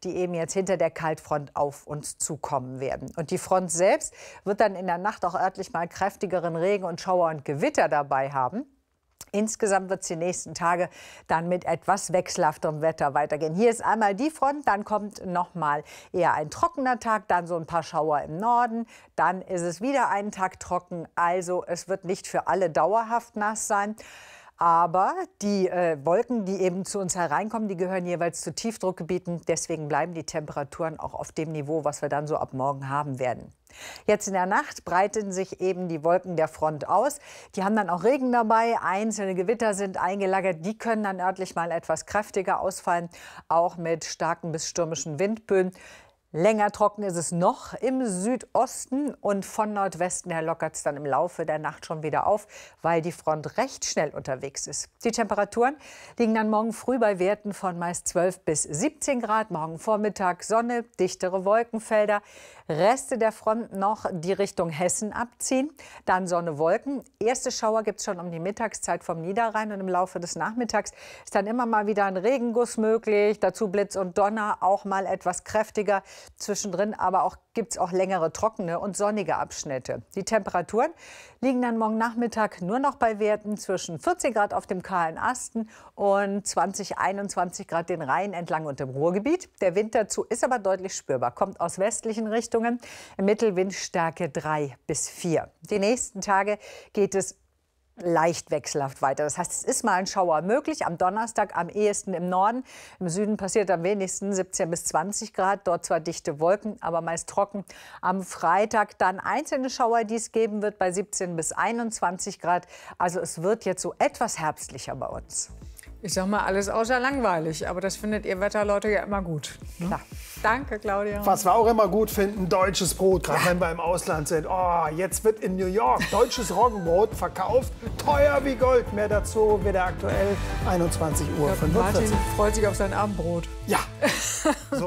die eben jetzt hinter der Kaltfront auf uns zukommen werden. Und die Front selbst wird dann in der Nacht auch örtlich mal kräftigeren Regen und Schauer und Gewitter dabei haben. Insgesamt wird es die nächsten Tage dann mit etwas wechselhafterem Wetter weitergehen. Hier ist einmal die Front, dann kommt noch mal eher ein trockener Tag, dann so ein paar Schauer im Norden. Dann ist es wieder einen Tag trocken. Also es wird nicht für alle dauerhaft nass sein. Aber die Wolken, die eben zu uns hereinkommen, die gehören jeweils zu Tiefdruckgebieten. Deswegen bleiben die Temperaturen auch auf dem Niveau, was wir dann so ab morgen haben werden. Jetzt in der Nacht breiten sich eben die Wolken der Front aus. Die haben dann auch Regen dabei. Einzelne Gewitter sind eingelagert. Die können dann örtlich mal etwas kräftiger ausfallen, auch mit starken bis stürmischen Windböen. Länger trocken ist es noch im Südosten und von Nordwesten her lockert es dann im Laufe der Nacht schon wieder auf, weil die Front recht schnell unterwegs ist. Die Temperaturen liegen dann morgen früh bei Werten von meist 12 bis 17 Grad. Morgen Vormittag Sonne, dichtere Wolkenfelder. Reste der Front noch die Richtung Hessen abziehen. Dann Sonne, Wolken. Erste Schauer gibt es schon um die Mittagszeit vom Niederrhein. Und im Laufe des Nachmittags ist dann immer mal wieder ein Regenguss möglich. Dazu Blitz und Donner, auch mal etwas kräftiger. Zwischendrin aber gibt es auch längere trockene und sonnige Abschnitte. Die Temperaturen liegen dann morgen Nachmittag nur noch bei Werten zwischen 14 Grad auf dem kahlen Asten und 20, 21 Grad den Rhein entlang und im Ruhrgebiet. Der Wind dazu ist aber deutlich spürbar, kommt aus westlichen Richtungen, im Mittel Windstärke 3 bis 4. Die nächsten Tage geht es leicht wechselhaft weiter. Das heißt, es ist mal ein Schauer möglich. Am Donnerstag am ehesten im Norden. Im Süden passiert am wenigsten 17 bis 20 Grad. Dort zwar dichte Wolken, aber meist trocken. Am Freitag dann einzelne Schauer, die es geben wird, bei 17 bis 21 Grad. Also es wird jetzt so etwas herbstlicher bei uns. Ich sag mal, alles außer langweilig. Aber das findet ihr Wetterleute ja immer gut. Ne? Ja. Danke, Claudia. Was wir auch immer gut finden, deutsches Brot, gerade wenn wir im Ausland sind. Oh, jetzt wird in New York deutsches Roggenbrot verkauft, teuer wie Gold. Mehr dazu wieder aktuell 21:45 Uhr. Martin freut sich auf sein Abendbrot. Ja. So.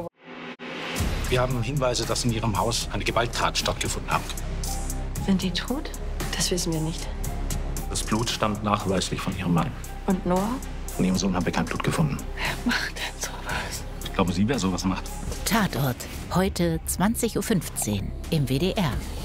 Wir haben Hinweise, dass in Ihrem Haus eine Gewalttat stattgefunden hat. Sind die tot? Das wissen wir nicht. Das Blut stammt nachweislich von Ihrem Mann. Und Noah? Von Ihrem Sohn haben wir kein Blut gefunden. Wer macht denn sowas? Glauben Sie, wer sowas macht? Tatort. Heute 20:15 Uhr im WDR.